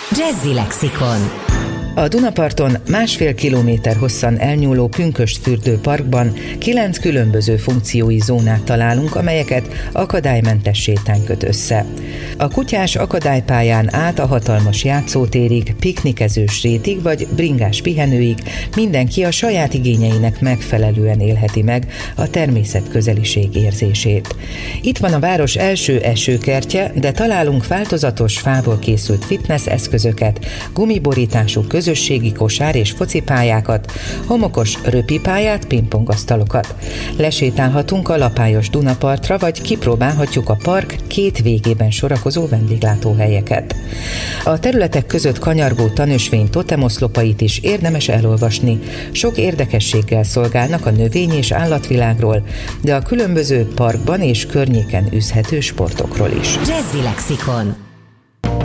Jazzy Lexikon. A Dunaparton 1,5 kilométer hosszan elnyúló Pünkösdfürdő parkban 9 különböző funkciói zónát találunk, amelyeket akadálymentes sétány köt össze. A kutyás akadálypályán át a hatalmas játszótérig, piknikezős rétig vagy bringás pihenőig mindenki a saját igényeinek megfelelően élheti meg a természetközeliség érzését. Itt van a város első esőkertje, de találunk változatos fából készült fitness eszközöket, gumiborítású közösségi kosár- és focipályákat, homokos röpipályát, pingpongasztalokat. Lesétálhatunk a lapályos Dunapartra, vagy kipróbálhatjuk a park két végében sorakozó vendéglátóhelyeket. A területek között kanyargó tanösvény totemoszlopait is érdemes elolvasni. Sok érdekességgel szolgálnak a növény- és állatvilágról, de a különböző parkban és környéken űzhető sportokról is. Jazzy Lexikon.